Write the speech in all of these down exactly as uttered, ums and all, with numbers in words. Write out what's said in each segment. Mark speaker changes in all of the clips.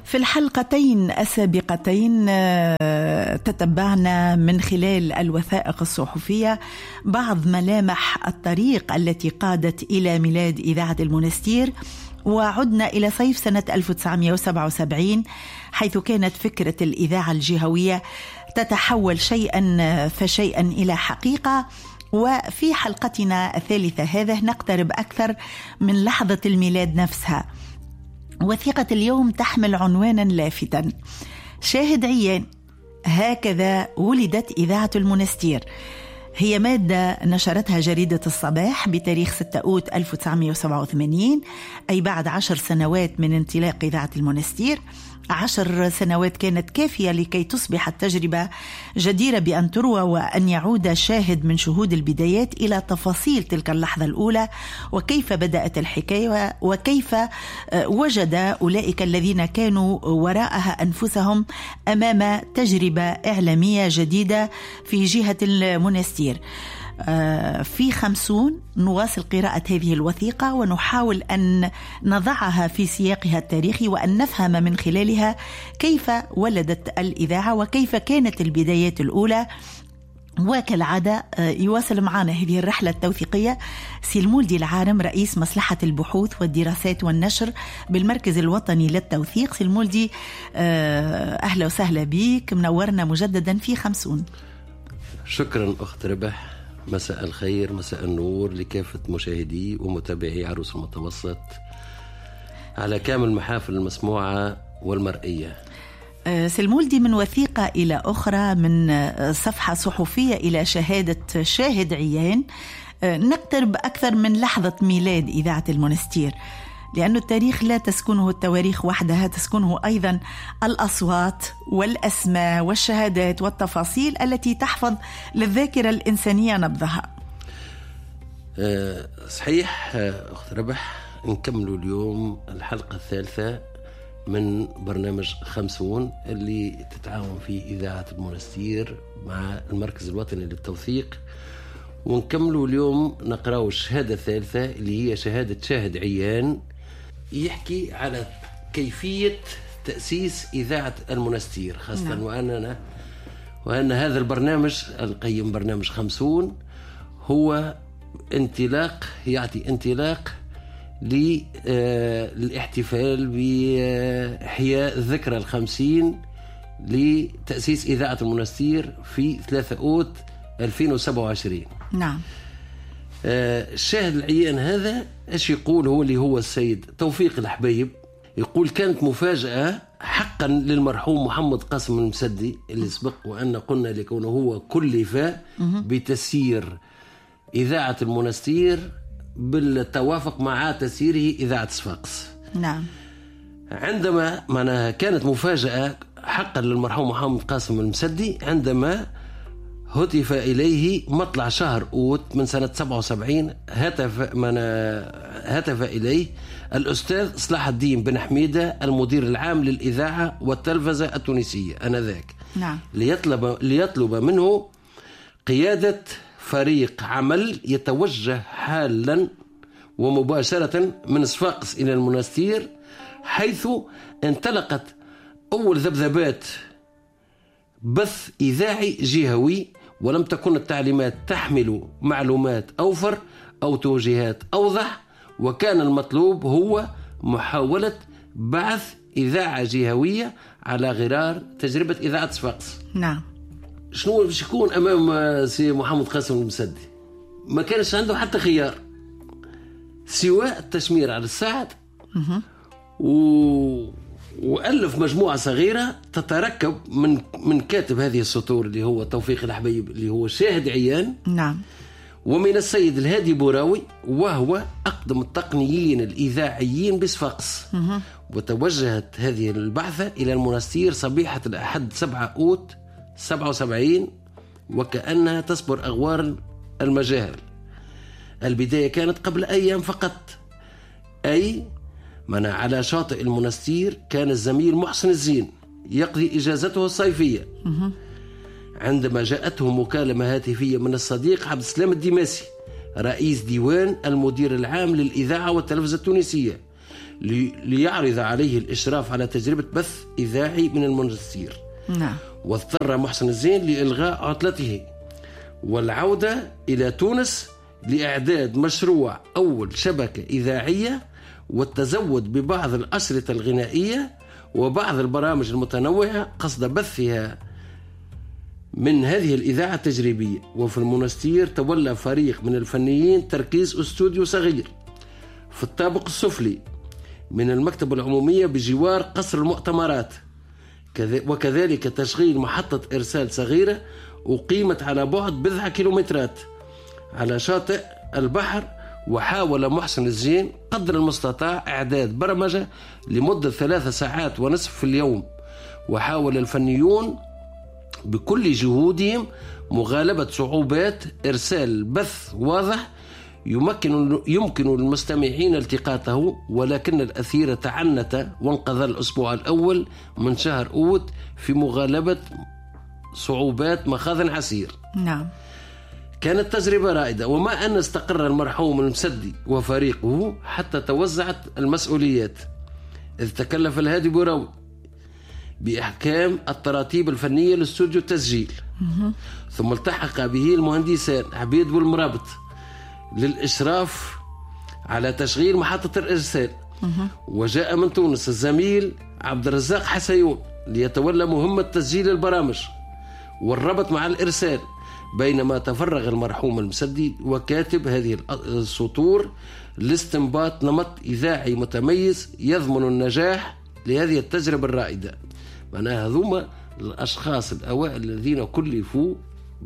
Speaker 1: في الحلقتين السابقتين تتبعنا من خلال الوثائق الصحفية بعض ملامح الطريق التي قادت إلى ميلاد إذاعة المنستير، وعدنا إلى صيف سنة ألف وتسعمائة وسبعة وسبعين حيث كانت فكرة الإذاعة الجهوية تتحول شيئا فشيئا إلى حقيقة. وفي حلقتنا الثالثة هذه نقترب أكثر من لحظة الميلاد نفسها. وثيقة اليوم تحمل عنوانا لافتا: شاهد عيان، هكذا ولدت إذاعة المنستير. هي مادة نشرتها جريدة الصباح بتاريخ ستة أوت ألف وتسعمائة وسبعة وثمانين، أي بعد عشر سنوات من انطلاق إذاعة المنستير. عشر سنوات كانت كافية لكي تصبح التجربة جديرة بأن تروى، وأن يعود شاهد من شهود البدايات إلى تفاصيل تلك اللحظة الأولى، وكيف بدأت الحكاية، وكيف وجد أولئك الذين كانوا وراءها أنفسهم أمام تجربة إعلامية جديدة في جهة المنستير. في خمسون نواصل قراءة هذه الوثيقة ونحاول أن نضعها في سياقها التاريخي، وأن نفهم من خلالها كيف ولدت الإذاعة وكيف كانت البدايات الأولى. وكالعادة يواصل معنا هذه الرحلة التوثيقية سي المولدي العارم، رئيس مصلحة البحوث والدراسات والنشر بالمركز الوطني للتوثيق. سي المولدي، أهلا وسهلا بك، منورنا مجددا في خمسون.
Speaker 2: شكرا أخت ربح، مساء الخير، مساء النور لكافة مشاهدي ومتابعي عروس المتوسط على كامل المحافل المسموعة والمرئية.
Speaker 1: سلمولدي، من وثيقة إلى أخرى، من صفحة صحفية إلى شهادة شاهد عيان، نقترب أكثر من لحظة ميلاد إذاعة المنستير، لأن التاريخ لا تسكنه التواريخ وحدها، تسكنه أيضا الأصوات والأسماء والشهادات والتفاصيل التي تحفظ للذاكرة الإنسانية نبضها.
Speaker 2: أه صحيح أخت ربح، نكمل اليوم الحلقة الثالثة من برنامج خمسون اللي تتعاون فيه إذاعة المنستير مع المركز الوطني للتوثيق. ونكملوا اليوم نقرأوا الشهادة الثالثة اللي هي شهادة شاهد عيان، يحكي على كيفية تأسيس إذاعة المنستير خاصة. نعم. وأننا وأن هذا البرنامج القيم برنامج خمسون هو انطلاق يعطي انطلاق للاحتفال بإحياء الذكرى الخمسين لتأسيس إذاعة المنستير في ثلاثة أوت ألفين وسبعة وعشرين.
Speaker 1: نعم.
Speaker 2: آه الشاهد العيان هذا ايش يقول؟ هو اللي هو السيد توفيق الحبيب، يقول: كانت مفاجأة حقا للمرحوم محمد قاسم المسدي اللي سبق وأن قلنا لكونه هو كلف بتسيير إذاعة المنستير بالتوافق مع تسييره إذاعة صفاقس.
Speaker 1: نعم.
Speaker 2: عندما معناها كانت مفاجأة حقا للمرحوم محمد قاسم المسدي عندما هتف إليه مطلع شهر أوت من سنة سبعة وسبعين، هتف من هتف إليه الأستاذ صلاح الدين بن حميدة المدير العام للإذاعة والتلفزة التونسية آنذاك.
Speaker 1: نعم.
Speaker 2: ليطلب ليطلب منه قيادة فريق عمل يتوجه حالا ومباشرة من صفاقس إلى المنستير، حيث انطلقت أول ذبذبات بث إذاعي جهوي، ولم تكن التعليمات تحمل معلومات أوفر أو توجيهات أوضح، وكان المطلوب هو محاولة بعث إذاعة جهوية على غرار تجربة إذاعة صفاقس.
Speaker 1: نعم.
Speaker 2: شنو باش يكون أمام سي محمد قاسم المسدي؟ ما كانش عنده حتى خيار سواء التشمير على الساعد و... وألف مجموعة صغيرة تتركب من من كاتب هذه السطور اللي هو توفيق الحبيب اللي هو شاهد عيان.
Speaker 1: نعم.
Speaker 2: ومن السيد الهادي بوراوي وهو أقدم التقنيين الإذاعيين بصفاقس. وتوجهت هذه البعثة إلى المنستير صبيحة الأحد سبعة أوت سبعة وسبعين، وكأنها تصبر أغوار المجاهل. البداية كانت قبل أيام فقط، أي من على شاطئ المنستير كان الزميل محسن الزين يقضي إجازته الصيفية عندما جاءته مكالمة هاتفية من الصديق عبد السلام الدماسي رئيس ديوان المدير العام للإذاعة والتلفزة التونسية ليعرض عليه الإشراف على تجربة بث إذاعي من المونستير.
Speaker 1: نعم.
Speaker 2: واضطر محسن الزين لإلغاء عطلته والعودة إلى تونس لإعداد مشروع أول شبكة إذاعية والتزود ببعض الأشرطة الغنائية وبعض البرامج المتنوعة قصد بثها من هذه الإذاعة التجريبية. وفي المونستير تولى فريق من الفنيين تركيز استوديو صغير في الطابق السفلي من المكتبة العمومية بجوار قصر المؤتمرات، وكذلك تشغيل محطة إرسال صغيرة أقيمت على بعد بضع كيلومترات على شاطئ البحر. وحاول محسن الزين قدر المستطاع إعداد برمجة لمدة ثلاث ساعات ونصف في اليوم، وحاول الفنيون بكل جهودهم مغالبة صعوبات إرسال بث واضح يمكن يمكن للمستمعين التقاطه، ولكن الأثير تعنت وانقضى الأسبوع الأول من شهر أوت في مغالبة صعوبات مخاض عسير.
Speaker 1: نعم.
Speaker 2: كانت تجربة رائدة، وما أن استقر المرحوم المسدي وفريقه حتى توزعت المسؤوليات، إذ تكلف الهادي بوراوي بإحكام التراتيب الفنية لاستوديو التسجيل، ثم التحق به المهندسان عبيد والمرابط للإشراف على تشغيل محطة الإرسال. وجاء من تونس الزميل عبد الرزاق حسيون ليتولى مهمة تسجيل البرامج والربط مع الإرسال، بينما تفرغ المرحوم المسدي وكاتب هذه السطور لاستنباط نمط إذاعي متميز يضمن النجاح لهذه التجربة الرائدة. معناها هذوما الأشخاص الأوائل الذين كلفوا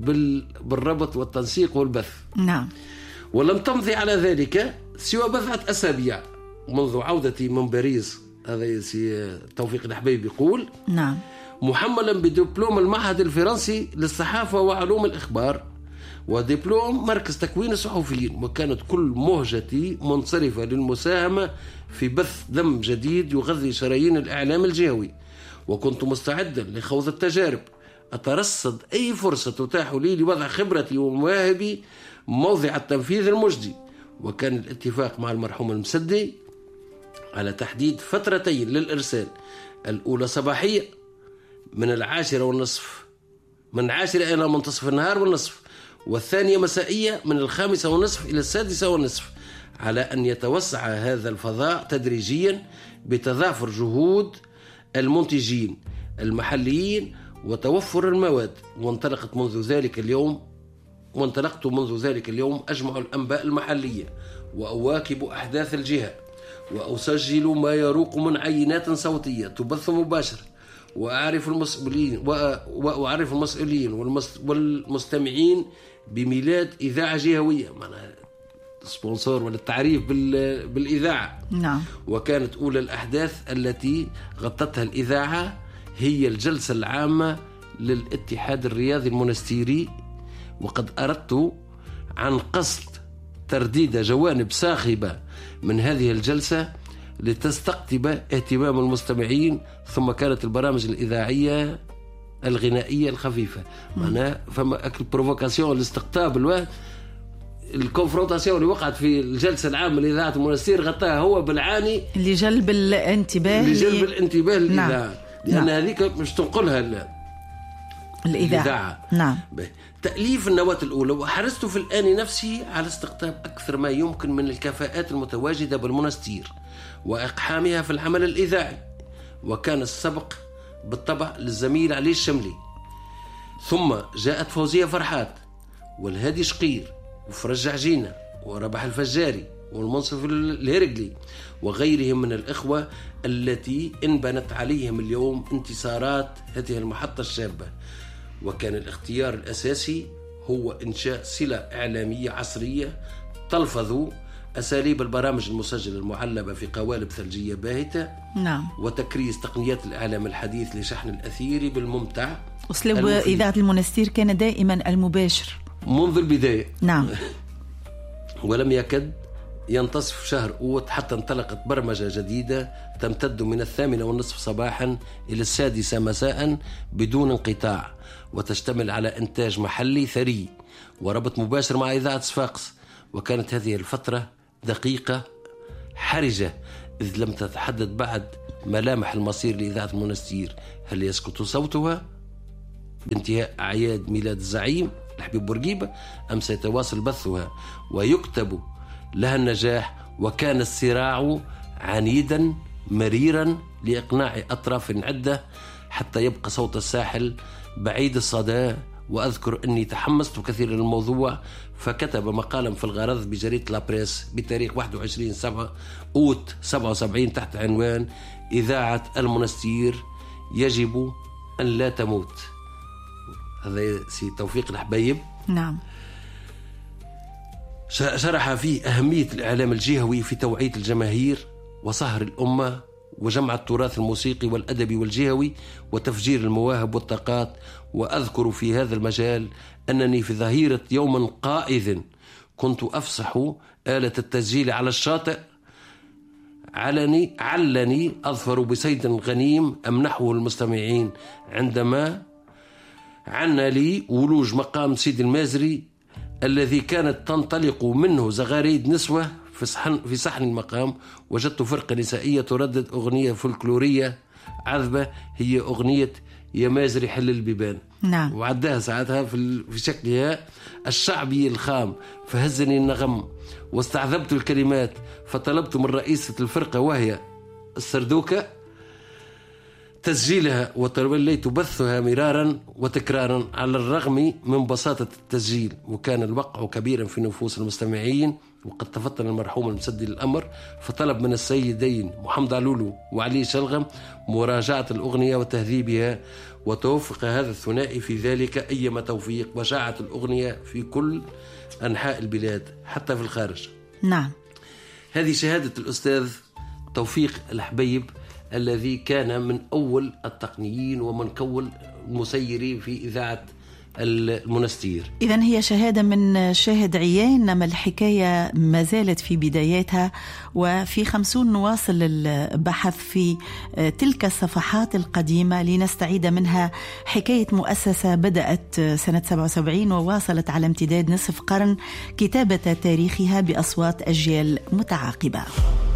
Speaker 2: بالربط والتنسيق والبث.
Speaker 1: نعم.
Speaker 2: ولم تمضي على ذلك سوى بضعة أسابيع منذ عودتي من باريس، هذا توفيق الحبيب يقول.
Speaker 1: نعم.
Speaker 2: محملا بدبلوم المعهد الفرنسي للصحافة وعلوم الإخبار ودبلوم مركز تكوين الصحفيين، وكانت كل مهجتي منصرفة للمساهمة في بث دم جديد يغذي شرايين الإعلام الجهوي، وكنت مستعدا لخوض التجارب أترصد أي فرصة تتاح لي لوضع خبرتي ومواهبي موضع التنفيذ المجدي. وكان الاتفاق مع المرحوم المسدي على تحديد فترتين للإرسال، الأولى صباحية من العاشرة والنصف من العاشرة إلى منتصف النهار والنصف، والثانية مسائية من الخامسة والنصف إلى السادسة والنصف، على أن يتوسع هذا الفضاء تدريجيا بتضافر جهود المنتجين المحليين وتوفر المواد. وانطلقت منذ ذلك اليوم وانطلقت منذ ذلك اليوم أجمع الأنباء المحلية وأواكب أحداث الجهة وأسجل ما يروق من عينات صوتية تبث مباشرة، وأعرف المسؤولين وأعرف المسؤولين والمستمعين بميلاد إذاعة جهوية، معناها سبونسور ولا التعريف بالإذاعة.
Speaker 1: نعم. وكانت
Speaker 2: أولى الأحداث التي غطتها الإذاعة هي الجلسة العامة للاتحاد الرياضي المونستيري، وقد أردت عن قصد ترديد جوانب ساخبة من هذه الجلسة لتستقطب اهتمام المستمعين. ثم كانت البرامج الإذاعية الغنائية الخفيفة، معناها فما أكل بروفوكاسيون الاستقطاب الواحد الكونفرونتاسيون اللي وقعت في الجلسة العامة لإذاعة المونستير غطاها هو بالعاني
Speaker 1: لجلب الانتباه
Speaker 2: لجلب الانتباه للإذاعة. نعم. لأن
Speaker 1: نعم.
Speaker 2: هذيك مش تنقلها الإذاعة. الإذاعة.
Speaker 1: نعم.
Speaker 2: تأليف النواة الأولى، وحرصت في الآن نفسي على استقطاب أكثر ما يمكن من الكفاءات المتواجدة بالمونستير وإقحامها في العمل الإذاعي، وكان السبق بالطبع للزميل علي الشملي، ثم جاءت فوزية فرحات والهادي شقير وفرج عجينة وربح الفجاري والمنصف الهرقلي وغيرهم من الإخوة التي انبنت عليهم اليوم انتصارات هذه المحطة الشابة. وكان الاختيار الأساسي هو إنشاء صلة إعلامية عصرية تلفظ أساليب البرامج المسجلة المعلبة في قوالب ثلجية باهتة.
Speaker 1: نعم.
Speaker 2: وتكريس تقنيات الإعلام الحديث لشحن الأثير بالممتع.
Speaker 1: أسلوب إذاعة المونستير كان دائما المباشر
Speaker 2: منذ البداية.
Speaker 1: نعم.
Speaker 2: ولم يكد ينتصف شهر أوت حتى انطلقت برمجة جديدة تمتد من الثامنة والنصف صباحا إلى السادسة مساء بدون انقطاع، وتشتمل على إنتاج محلي ثري وربط مباشر مع إذاعة صفاقس. وكانت هذه الفترة دقيقة حرجة إذ لم تتحدد بعد ملامح المصير لإذاعة المنستير. هل يسكت صوتها بانتهاء أعياد ميلاد الزعيم الحبيب بورقيبة، أم سيتواصل بثها ويكتب لها النجاح؟ وكان الصراع عنيدا مريرا لإقناع أطراف عدة حتى يبقى صوت الساحل بعيد الصدى. وأذكر أني تحمست كثيرا للموضوع، فكتب مقالا في الغرض بجريدة لابريس بتاريخ واحد وعشرين سبعة أوت سبعة وسبعين تحت عنوان إذاعة المنستير يجب أن لا تموت. هذا سي توفيق الحبيب.
Speaker 1: نعم.
Speaker 2: شرح فيه أهمية الإعلام الجهوي في توعية الجماهير وصهر الأمة وجمع التراث الموسيقي والأدبي والجهوي وتفجير المواهب والطاقات. وأذكر في هذا المجال أنني في ظهيرة يوم قائد كنت أفسح آلة التسجيل على الشاطئ، علني علني أظفر بصيد غنيم أمنحه المستمعين عندما عنا لي ولوج مقام سيد المازري الذي كانت تنطلق منه زغاريد نسوة في صحن, في صحن المقام. وجدت فرقة نسائية تردد أغنية فولكلورية عذبة، هي أغنية يا مازري حل البيبان.
Speaker 1: نعم.
Speaker 2: وعدها ساعتها في, في شكلها الشعبي الخام، فهزني النغم واستعذبت الكلمات، فطلبت من رئيسة الفرقة وهي السردوكة تسجيلها، وتوليت بثها مرارا وتكرارا على الرغم من بساطة التسجيل. وكان الوقع كبيرا في نفوس المستمعين، وقد تفطن المرحوم المسدي الأمر فطلب من السيدين محمد علولو وعلي شلغم مراجعة الأغنية وتهذيبها، وتوفق هذا الثنائي في ذلك أيما توفيق، وشاعت الأغنية في كل أنحاء البلاد حتى في الخارج.
Speaker 1: نعم.
Speaker 2: هذه شهادة الأستاذ توفيق الحبيب الذي كان من أول التقنيين ومن كول المسيرين في إذاعة المنستير.
Speaker 1: إذن هي شهادة من شاهد عيان، إنما الحكاية ما زالت في بداياتها، وفي خمسون نواصل البحث في تلك الصفحات القديمة لنستعيد منها حكاية مؤسسة بدأت سنة سبعة وسبعين وواصلت على امتداد نصف قرن كتابة تاريخها بأصوات أجيال متعاقبة.